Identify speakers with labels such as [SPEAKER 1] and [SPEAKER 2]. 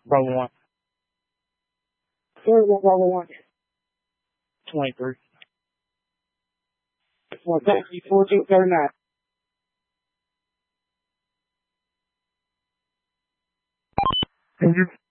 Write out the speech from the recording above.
[SPEAKER 1] Bravo 1.
[SPEAKER 2] 41 Bravo 1.
[SPEAKER 1] 23.
[SPEAKER 2] Well, taxi 1439.
[SPEAKER 1] Can you